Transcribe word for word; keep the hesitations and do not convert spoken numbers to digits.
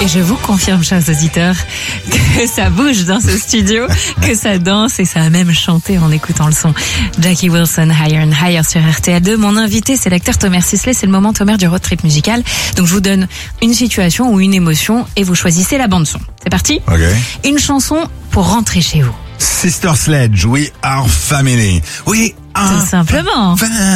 Et je vous confirme, chers auditeurs, que ça bouge dans ce studio, que ça danse et ça a même chanté en écoutant le son. Jackie Wilson, Higher and Higher sur R T L deux. Mon invité, c'est l'acteur Thomas Sisley. C'est le moment, Thomas, du road trip musical. Donc je vous donne une situation ou une émotion et vous choisissez la bande son. C'est parti? Ok. Une chanson pour rentrer chez vous. Sister Sledge, We Are Family. We are Tout simplement. Family.